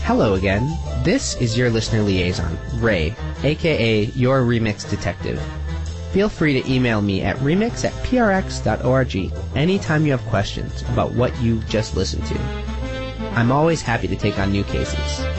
Hello again. This is your listener liaison, Ray, aka your Remix Detective. Feel free to email me at remix@prx.org anytime you have questions about what you just listened to. I'm always happy to take on new cases.